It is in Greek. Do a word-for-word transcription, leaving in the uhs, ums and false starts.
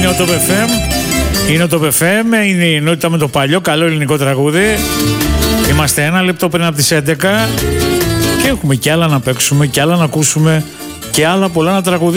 Είναι ο Top εφ εμ. Είναι ο Top εφ εμ. Είναι η ενότητα με το παλιό καλό ελληνικό τραγούδι. Είμαστε ένα λεπτό πριν από τις έντεκα. Και έχουμε κι άλλα να παίξουμε, κι άλλα να ακούσουμε, και άλλα πολλά να τραγουδήσουμε.